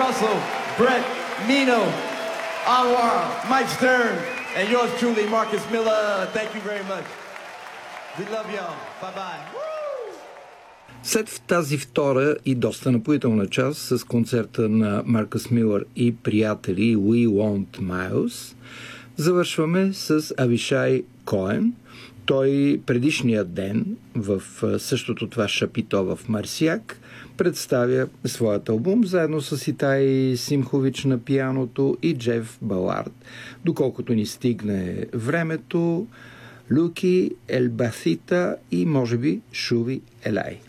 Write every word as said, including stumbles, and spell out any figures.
Russell, Brett, Mino, Anwar, Mike Stern, and yours truly, Marcus Miller. Thank you very much. We love y'all. Bye-bye. След тази втора и доста напоителна част с концерта на Маркъс Милър и приятели We Want Miles, завършваме с Авишай Коен. Той предишния ден в същото това шапито в Марсияк представя своят албум заедно с Итай Симхович на пианото и Джеф Балард. Доколкото ни стигне времето, Люки, Елбасита и може би Шуви Елай.